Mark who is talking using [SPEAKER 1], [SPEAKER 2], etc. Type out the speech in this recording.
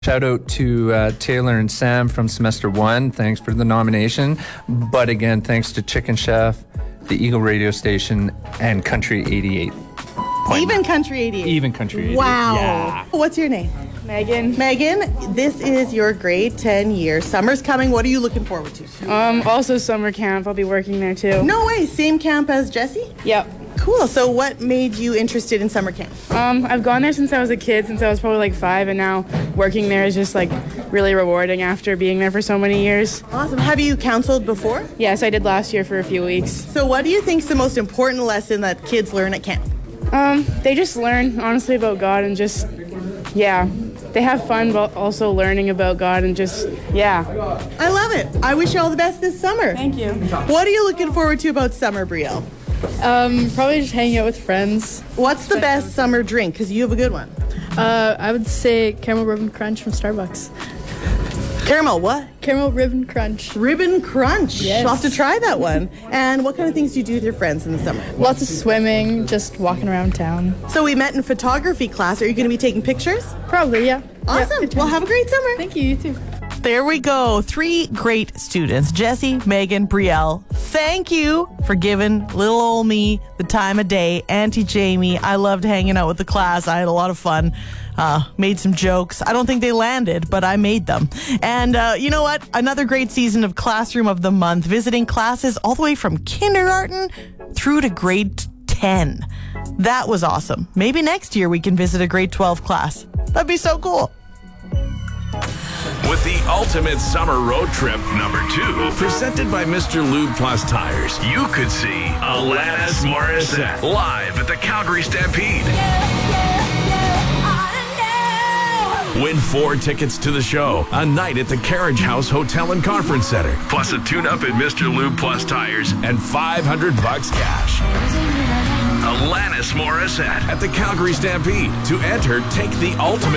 [SPEAKER 1] Shout out to Taylor and Sam from semester 1. Thanks for the nomination. But again, thanks to Chicken Chef, the Eagle radio station, and Country 88.
[SPEAKER 2] Even Country 88.
[SPEAKER 1] Even Country 88.
[SPEAKER 2] Wow.
[SPEAKER 1] Yeah.
[SPEAKER 2] What's your name?
[SPEAKER 3] Megan.
[SPEAKER 2] Megan, this is your grade 10 year. Summer's coming. What are you looking forward to?
[SPEAKER 3] Also summer camp. I'll be working there too.
[SPEAKER 2] No way. Same camp as Jesse?
[SPEAKER 3] Yep.
[SPEAKER 2] Cool. So what made you interested in summer camp?
[SPEAKER 3] I've gone there since I was a kid, since I was probably like 5, and now working there is just like really rewarding after being there for so many years.
[SPEAKER 2] Awesome. Have you counseled before?
[SPEAKER 3] Yes, I did last year for a few weeks.
[SPEAKER 2] So what do you think is the most important lesson that kids learn at camp?
[SPEAKER 3] They just learn honestly about God and just, they have fun but also learning about God and just,
[SPEAKER 2] I love it. I wish you all the best this summer.
[SPEAKER 3] Thank you.
[SPEAKER 2] What are you looking forward to about summer, Brielle?
[SPEAKER 4] Probably just hanging out with friends.
[SPEAKER 2] What's the best summer drink? Because you have a good one.
[SPEAKER 4] I would say caramel ribbon crunch from Starbucks.
[SPEAKER 2] Caramel what?
[SPEAKER 4] Caramel ribbon crunch.
[SPEAKER 2] Ribbon crunch.
[SPEAKER 4] Yes.
[SPEAKER 2] I'll have to try that one. And what kind of things do you do with your friends in the summer?
[SPEAKER 4] Lots of swimming, just walking around town.
[SPEAKER 2] So we met in photography class. Are you going to be taking pictures?
[SPEAKER 4] Probably, yeah.
[SPEAKER 2] Awesome.
[SPEAKER 4] Yeah,
[SPEAKER 2] Well, have a great summer.
[SPEAKER 4] Thank you, you too.
[SPEAKER 2] There we go. 3 great students, Jesse, Megan, Brielle. Thank you for giving little old me the time of day. Auntie Jamie, I loved hanging out with the class. I had a lot of fun. Made some jokes. I don't think they landed, but I made them. And you know what? Another great season of Classroom of the Month, visiting classes all the way from kindergarten through to grade 10. That was awesome. Maybe next year we can visit a grade 12 class. That'd be so cool.
[SPEAKER 5] With the ultimate summer road trip, number 2, presented by Mr. Lube Plus Tires, you could see Alanis Morissette live at the Calgary Stampede. Win 4 tickets to the show, a night at the Carriage House Hotel and Conference Center, plus a tune-up at Mr. Lube Plus Tires, and $500 cash. Alanis Morissette at the Calgary Stampede. To enter, take the ultimate